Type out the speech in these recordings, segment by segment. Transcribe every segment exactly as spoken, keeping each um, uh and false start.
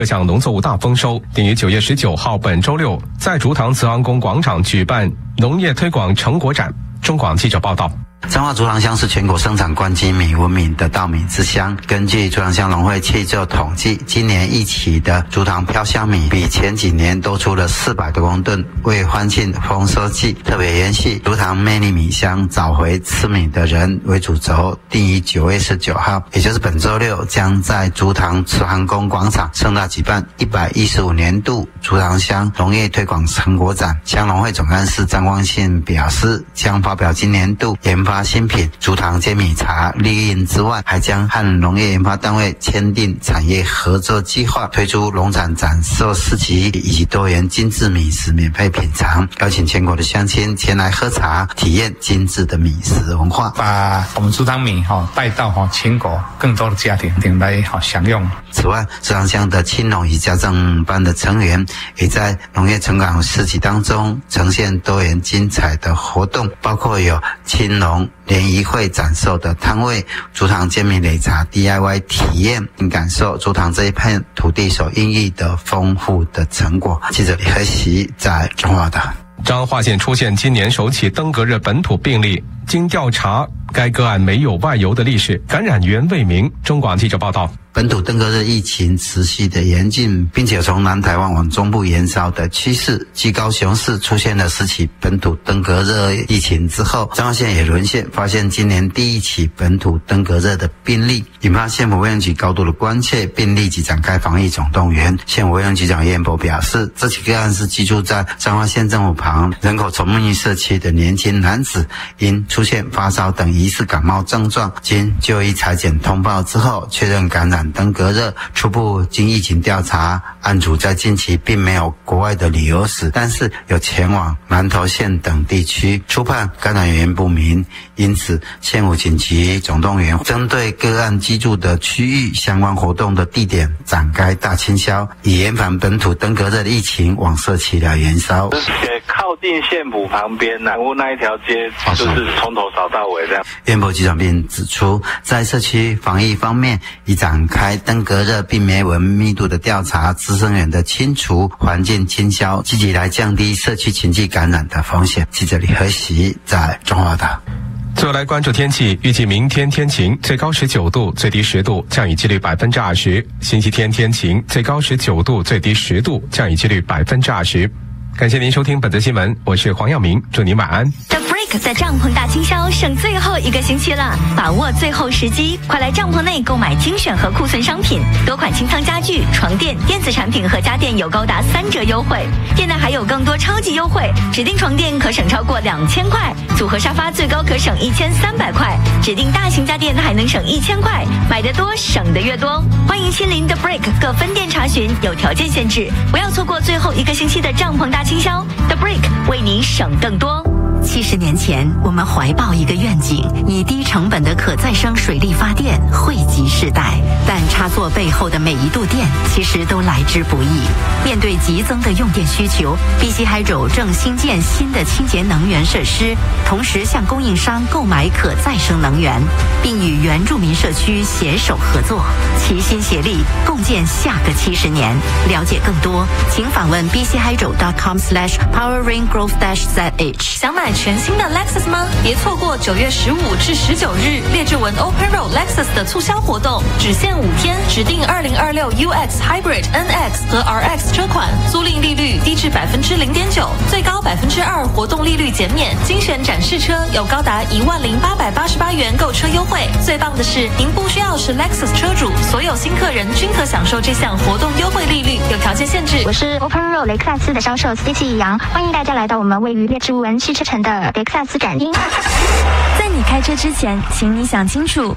各项农作物大丰收，定于九月十九号本周六在竹塘慈航宫广场举办农业推广成果展。中广记者报道。 彰化竹塘乡是全国生产冠基米闻名的稻米之乡。根据竹塘乡农会气就统计，今年一期的竹塘飘香米比前几年多出了四百多公吨。为欢庆丰收季，特别延续竹塘魅力米乡找回吃米的人为主轴，定于九月十九号，也就是本周六，将在竹塘慈航宫广场盛大举办一百一十五年度竹塘乡农业推广成果展。乡农会总干事张光信表示，将发表今年度研发新品竹塘煎米茶立印之外，还将和农业研发单位签订产业合作计划，推出农产展售市集以及多元精致米食免费品尝，邀请全国的乡亲前来喝茶，体验精致的米食文化， 把我们竹塘米哈带到全国更多的家庭庭来好享用。 此外，竹塘乡的青农与家政班的成员也在农业成港市集当中呈现多元精彩的活动，包括有青农联谊会展售的摊位、竹塘煎米擂茶 D I Y 体验，并感受竹塘这一片土地所孕育的丰富的成果。记者李和喜在彰化的。 彰化县出现今年首起登革热本土病例，经调查，该个案没有外游的历史，感染源未明。中广记者报道。 本土登革热疫情持续的严峻，并且从南台湾往中部延烧的趋势。继高雄市出现了十起本土登革热疫情之后，彰化县也沦陷，发现今年第一起本土登革热的病例，引发县府卫生局高度的关切，并立即展开防疫总动员。县府卫生局长叶彦博表示，这起个案是居住在彰化县政府旁人口稠密社区的年轻男子，因出现发烧等疑似感冒症状，经就医采检通报之后，确认感染登革热。初步经疫情调查，案主在近期并没有国外的旅游史，但是有前往南投县等地区，初判感染源不明。因此县府警局总动员，针对个案居住的区域相关活动的地点展开大清消，以严防本土登革热的疫情往社区来延烧。 靠近县府旁边南屋那一条街，就是从头扫到尾这样。 燕博局长并指出，在社区防疫方面，已展开登革热病媒蚊密度的调查、滋生源的清除、环境清消，积极来降低社区群聚感染的风险。记者李和喜在中华岛。 最后来关注天气，预计明天天晴，最高十九度，最低十度，降雨几率百分之二十。星期天天晴，最高十九度，最低十度，降雨几率百分之二十。感谢您收听本则新闻，我是黄耀明，祝您晚安。 The Break 在帐篷大清销，剩最后一个星期了，把握最后时机，快来帐篷内购买精选和库存商品，多款清仓家具、床垫、电子产品和家电有高达三折优惠，店内还有更多超级优惠，指定床垫可省超过两千块，组合沙发最高可省一千三百块，指定大型家电还能省一千块，买得多省得越多。欢迎亲临 The Break 各分店查询，有条件限制，不要错过最后一个星期的帐篷大清销。The Break 为你省更多。 七十年前，我们怀抱一个愿景，以低成本的可再生水力发电惠及世代。但插座背后的每一度电，其实都来之不易。面对急增的用电需求 ，B C Hydro 正新建新的清洁能源设施，同时向供应商购买可再生能源，并与原住民社区携手合作，齐心协力，共建下个七十年。了解更多，请访问 b c hydro dot com slash powering growth dash z h。 想买全新的 Lexus 吗？别错过九月十五至十九日列治文 Open Road Lexus 的促销活动，只限五天，指定二零二六 U X Hybrid N X 和 R X 车款，租赁利率低至百分之零点九，最高百分之二活动利率减免，精选展示车有高达一万零八百八十八元购车优惠。最棒的是，您不需要是 Lexus 车主，所有新客人均可享受这项活动优惠利率，有条件限制。 我是 Open Road 雷克萨斯的销售 Stacy 杨，欢迎大家来到我们位于列治文汽车城的雷克萨斯展厅。 在你开车之前，请你想清楚。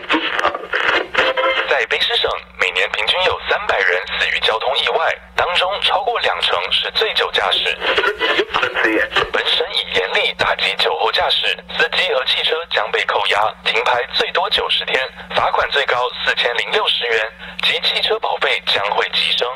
在卑诗省，每年平均有三百人死于交通意外，当中超过两成是醉酒驾驶。本省已严厉打击酒后驾驶，司机和汽车将被扣押、停牌最多九十天，罚款最高四千零六十元，及汽车保费将会提升。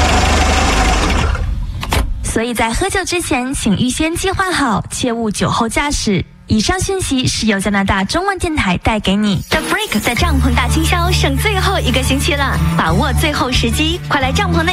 所以在喝酒之前，请预先计划好，切勿酒后驾驶。以上讯息是由加拿大中文电台带给你。The Break 在帐篷大清销，剩最后一个星期了，把握最后时机，快来帐篷内